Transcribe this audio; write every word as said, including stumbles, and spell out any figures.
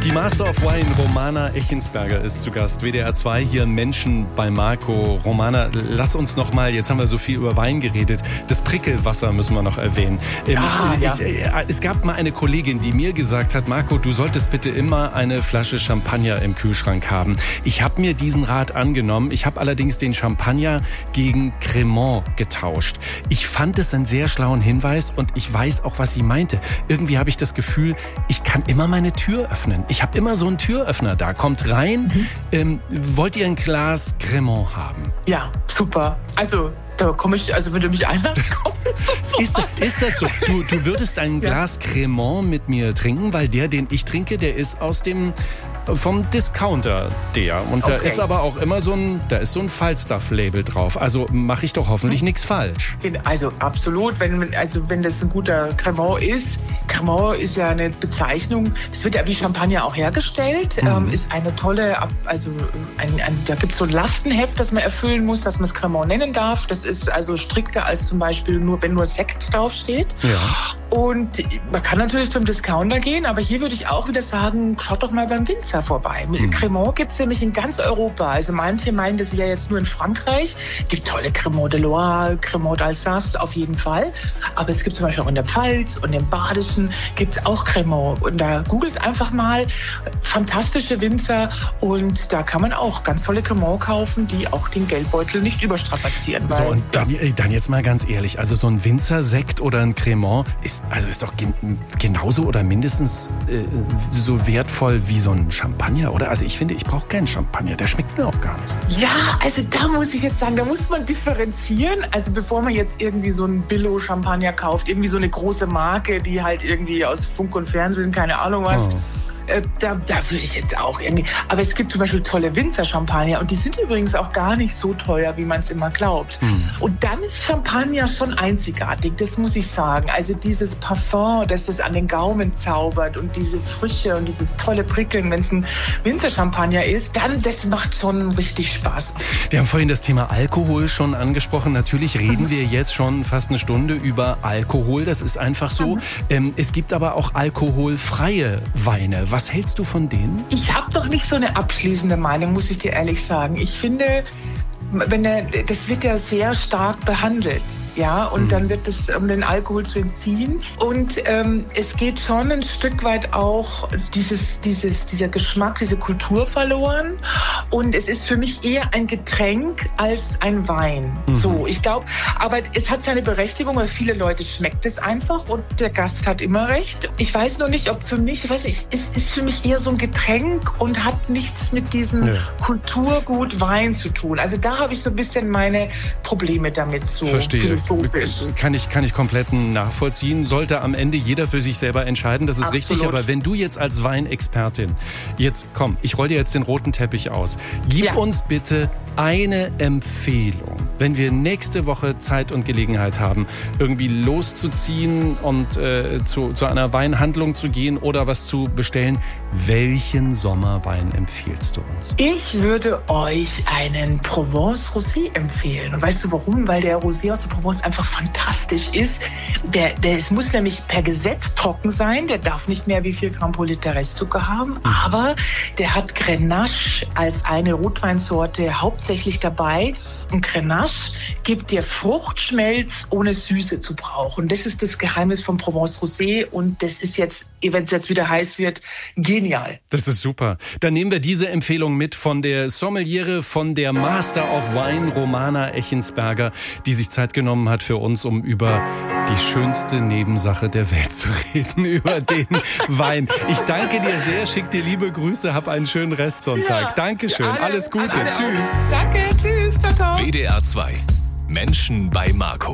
Die Master of Wine, Romana Echensberger, ist zu Gast. W D R zwei hier, Menschen bei Marco. Romana, lass uns noch mal, jetzt haben wir so viel über Wein geredet, das Prickelwasser müssen wir noch erwähnen. Ähm, ah, ich, ja. äh, es gab mal eine Kollegin, die mir gesagt hat, Marco, du solltest bitte immer eine Flasche Champagner im Kühlschrank haben. Ich habe mir diesen Rat angenommen. Ich habe allerdings den Champagner gegen Cremant getauscht. Ich fand es einen sehr schlauen Hinweis und ich weiß auch, was sie meinte. Irgendwie habe ich das Gefühl, ich kann immer meine Tür öffnen. Ich habe immer so einen Türöffner da. Kommt rein. Mhm. Ähm, wollt ihr ein Glas Cremant haben? Ja, super. Also, da komme ich, also wenn du mich einlässt, komm. Ist, ist das so? Du, du würdest ein ja. Glas Cremant mit mir trinken, weil der, den ich trinke, der ist aus dem vom Discounter der. Und okay. da ist aber auch immer so ein, da ist so ein Falstaff-Label drauf. Also mache ich doch hoffentlich hm. nichts falsch. Also absolut, wenn, also wenn das ein guter Cremant ist. Cremant ist ja eine Bezeichnung, das wird ja wie Champagner auch hergestellt, mhm. ähm, ist eine tolle, also ein, ein, da gibt es so ein Lastenheft, das man erfüllen muss, dass man es Cremant nennen darf. Das ist also strikter als zum Beispiel nur, wenn nur Sekt draufsteht. Ja. Und man kann natürlich zum Discounter gehen, aber hier würde ich auch wieder sagen, schaut doch mal beim Winzer vorbei. Mhm. Cremant gibt es nämlich in ganz Europa. Also manche meinen, das wäre jetzt nur in Frankreich. Es gibt tolle Cremant de Loire, Cremant d'Alsace auf jeden Fall. Aber es gibt zum Beispiel auch in der Pfalz und im Badischen gibt es auch Cremant. Und da googelt einfach mal fantastische Winzer und da kann man auch ganz tolle Cremant kaufen, die auch den Geldbeutel nicht überstrapazieren. So, und dann, dann jetzt mal ganz ehrlich, also so ein Winzersekt oder ein Cremant ist, also ist doch gen- genauso oder mindestens äh, so wertvoll wie so ein Champagner, oder? Also ich finde, ich brauche keinen Champagner, der schmeckt mir auch gar nicht. Ja, also da muss ich jetzt sagen, da muss man differenzieren. Also bevor man jetzt irgendwie so einen Billo-Champagner kauft, irgendwie so eine große Marke, die halt irgendwie aus Funk und Fernsehen, keine Ahnung was, oh. Äh, da, da würde ich jetzt auch irgendwie... Aber es gibt zum Beispiel tolle Winzer-Champagner und die sind übrigens auch gar nicht so teuer, wie man es immer glaubt. Hm. Und dann ist Champagner schon einzigartig, das muss ich sagen. Also dieses Parfum, das das an den Gaumen zaubert und diese Frische und dieses tolle Prickeln, wenn es ein Winzer-Champagner ist, dann das macht schon richtig Spaß. Wir haben vorhin das Thema Alkohol schon angesprochen. Natürlich reden wir jetzt schon fast eine Stunde über Alkohol. Das ist einfach so. Mhm. Ähm, es gibt aber auch alkoholfreie Weine. Was hältst du von denen? Ich habe doch nicht so eine abschließende Meinung, muss ich dir ehrlich sagen. Ich finde, wenn der, das wird ja sehr stark behandelt, ja, und mhm. dann wird es, um den Alkohol zu entziehen. Und ähm, es geht schon ein Stück weit auch dieses, dieses, dieser Geschmack, diese Kultur verloren. Und es ist für mich eher ein Getränk als ein Wein. Mhm. So, ich glaube, aber es hat seine Berechtigung, weil viele Leute schmeckt es einfach und der Gast hat immer recht. Ich weiß noch nicht, ob für mich, ich weiß nicht, es ist für mich eher so ein Getränk und hat nichts mit diesem ja. Kulturgut Wein zu tun. Also da habe ich so ein bisschen meine Probleme damit, so Verstehe. philosophisch. Kann ich, kann ich komplett nachvollziehen. Sollte am Ende jeder für sich selber entscheiden, das ist Absolut. richtig. Aber wenn du jetzt als Weinexpertin, jetzt komm, ich roll dir jetzt den roten Teppich aus. Gib ja. uns bitte eine Empfehlung, wenn wir nächste Woche Zeit und Gelegenheit haben, irgendwie loszuziehen und äh, zu, zu einer Weinhandlung zu gehen oder was zu bestellen. Welchen Sommerwein empfiehlst du uns? Ich würde euch einen Provence Rosé empfehlen. Und weißt du warum? Weil der Rosé aus der Provence einfach fantastisch ist. Der, der, es muss nämlich per Gesetz trocken sein. Der darf nicht mehr wie vier Gramm pro Liter Restzucker haben. Aber der hat Grenache als eine Rotweinsorte hauptsächlich dabei. Und Grenache gibt dir Fruchtschmelz, ohne Süße zu brauchen. Das ist das Geheimnis vom Provence Rosé. Und das ist jetzt, wenn es jetzt wieder heiß wird, genial. Das ist super. Dann nehmen wir diese Empfehlung mit von der Sommeliere, von der Master of Wine, Romana Echensberger, die sich Zeit genommen hat für uns, um über die schönste Nebensache der Welt zu reden, über den Wein. Ich danke dir sehr, schick dir liebe Grüße, hab einen schönen Restsonntag. Ja, Dankeschön, alle, alles Gute, tschüss. Danke, tschüss, ciao, ciao. W D R zwei, Menschen bei Marco.